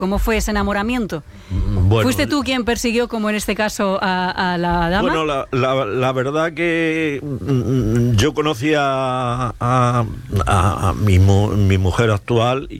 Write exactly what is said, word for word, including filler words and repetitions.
¿Cómo fue ese enamoramiento? Bueno, ¿Fuiste tú quien persiguió, como en este caso, a, a la dama? Bueno, la, la, la verdad que yo conocí a, a, a, a mi, mi mujer actual